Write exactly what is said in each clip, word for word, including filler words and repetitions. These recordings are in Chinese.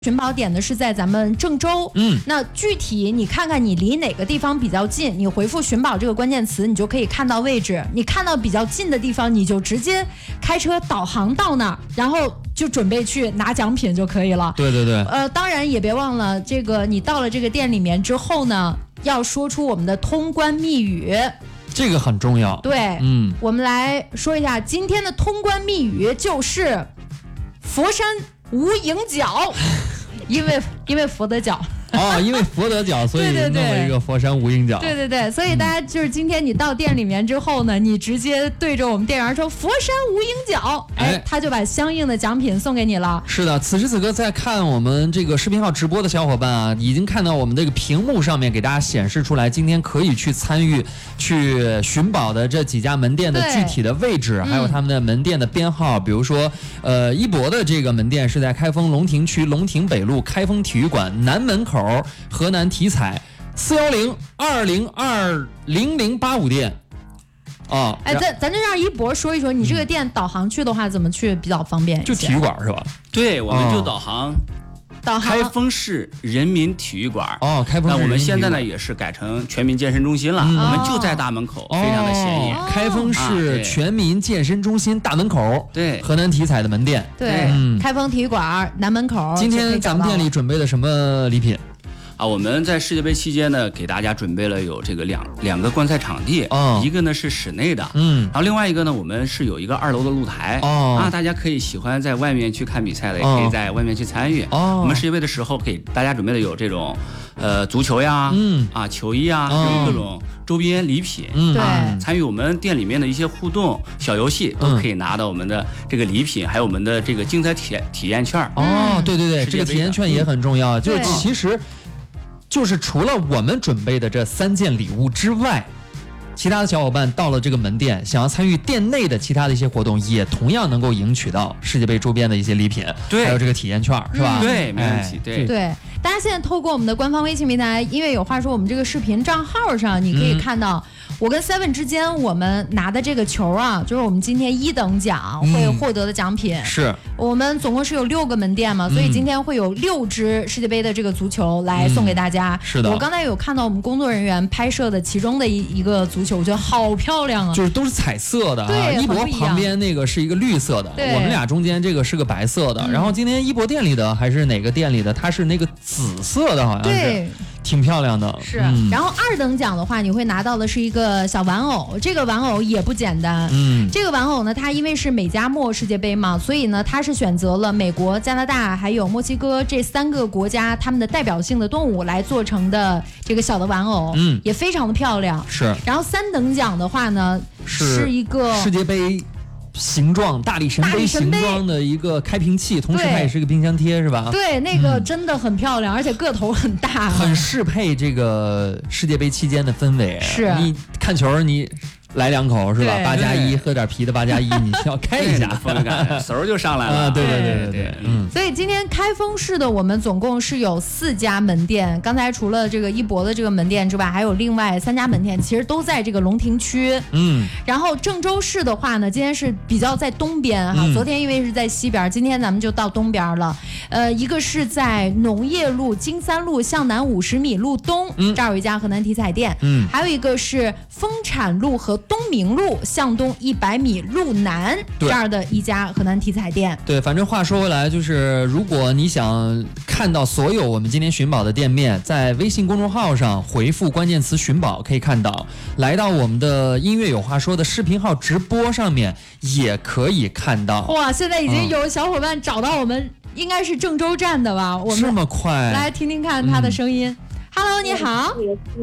寻宝点的是在咱们郑州， 嗯， 那具体你看看你离哪个地方比较近，你回复寻宝这个关键词，你就可以看到位置。你看到比较近的地方，你就直接开车导航到那儿，然后就准备去拿奖品就可以了。 对对对， 呃，当然也别忘了，这个你到了这个店里面之后呢，要说出我们的通关密语。 这个很重要。 对， 嗯， 我们来说一下今天的通关密语，就是佛山无影脚。因为因为佛得角哦，因为佛得角，所以弄了一个佛山无影脚。 对对对，所以大家就是今天你到店里面之后呢，你直接对着我们店员说佛山无影脚，哎，他就把相应的奖品送给你了。 是的，此时此刻在看我们这个视频号直播的小伙伴啊，已经看到我们这个屏幕上面给大家显示出来，今天可以去参与去寻宝的这几家门店的具体的位置，还有他们的门店的编号。比如说，呃，一博的这个门店是在开封龙亭区龙亭北路开封体育馆南门口。河南体彩四幺零二零二零零八五店啊， 哎，咱咱就让一博说一说，你这个店导航去的话，怎么去比较方便一些？ 就体育馆是吧？ 对，我们就导航。哦导航开封市人民体育馆哦，开封市人民体育馆。 那我们现在呢也是改成全民健身中心了，嗯、我们就在大门口，哦、非常的显眼。 开封市全民健身中心大门口， 对， 河南体彩的门店， 对，嗯、开封体育馆南门口。 今天咱们店里准备了什么礼品？ 啊，我们在世界杯期间呢，给大家准备了有这个两两个观赛场地，哦，一个呢是室内的，嗯，然后另外一个呢，我们是有一个二楼的露台，哦，啊，大家可以喜欢在外面去看比赛的，也可以在外面去参与。哦，我们世界杯的时候给大家准备的有这种，呃，足球呀，嗯，啊，球衣啊，还有各种周边礼品， 嗯， 对， 参与我们店里面的一些互动小游戏，都可以拿到我们的这个礼品，还有我们的这个精彩体验体验券。 哦，对对对，这个体验券也很重要，就是其实。就是除了我们准备的这三件礼物之外，其他的小伙伴到了这个门店，想要参与店内的其他的一些活动，也同样能够赢取到世界杯周边的一些礼品， 对， 还有这个体验券，是吧？ 嗯、对，没问题。对对，大家现在透过我们的官方微信平台，因为有话说，我们这个视频账号上，你可以看到。嗯我跟 Seven 之间，我们拿的这个球啊，就是我们今天一等奖会获得的奖品。嗯、 是我们总共是有六个门店嘛，所以今天会有六支世界杯的这个足球来送给大家。 嗯、是的， 我刚才有看到我们工作人员拍摄的其中的一一个足球，我觉得好漂亮啊， 就是都是彩色的啊。 对， 一博旁边那个是一个绿色的，我们俩中间这个是个白色的。嗯、然后今天一博店里的还是哪个店里的？它是那个紫色的，好像是。 对。 挺漂亮的， 是。嗯、然后二等奖的话，你会拿到的是一个小玩偶，这个玩偶也不简单。嗯，这个玩偶呢，它因为是美加墨世界杯嘛，所以呢，它是选择了美国、加拿大还有墨西哥这三个国家他们的代表性的动物来做成的这个小的玩偶，嗯，也非常的漂亮。 是。 然后三等奖的话呢，是, 是一个世界杯。形状大力神杯形状的一个开瓶器，同时它也是个冰箱贴，是吧？ 对，那个真的很漂亮，嗯、而且个头很大， 很适配这个世界杯期间的氛围。 是， 你看球你。来两口是吧？八加一，喝点啤的八加一，你要开一下， 风感，嗖就上来了。 啊，对对对对对， 嗯。所以今天开封市的我们总共是有四家门店，刚才除了这个一博的这个门店之外，还有另外三家门店，其实都在这个龙亭区。嗯。然后郑州市的话呢，今天是比较在东边哈，嗯、昨天因为是在西边，今天咱们就到东边了。呃，一个是在农业路金三路向南五十米路东，嗯、这儿有一家河南体彩店。嗯。还有一个是丰产路和东明路向东一百米路南这儿的一家河南体彩店。 对，反正话说回来，就是如果你想看到所有我们今天寻宝的店面，在微信公众号上回复关键词寻宝可以看到，来到我们的音乐有话说的视频号直播上面也可以看到。 哇，现在已经有小伙伴找到我们，嗯、应该是郑州站的吧？我们这么快， 来听听看他的声音。嗯Hello， 你好。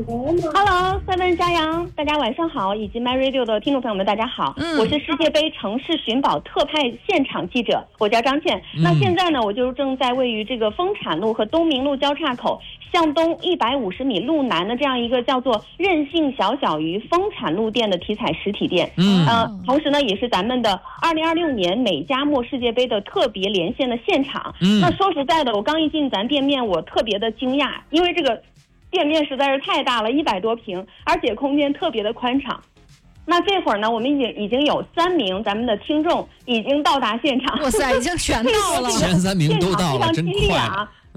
Hello， 三问嘉阳，大家晚上好，以及 My Radio 的听众朋友们，大家好。嗯，我是世界杯城市寻宝特派现场记者，我叫张倩。嗯、那现在呢，我就正在位于这个丰产路和东明路交叉口向东一百五十米路南的这样一个叫做任性小小鱼丰产路店的体彩实体店。嗯，呃，同时呢，也是咱们的二零二六年美加墨世界杯的特别连线的现场。嗯，那说实在的，我刚一进咱店面，我特别的惊讶，因为这个。店面实在是太大了，一百多平，而且空间特别的宽敞。那这会儿呢，我们已经已经有三名咱们的听众已经到达现场。 哇塞，已经全到了， 前三名都到了，真快啊！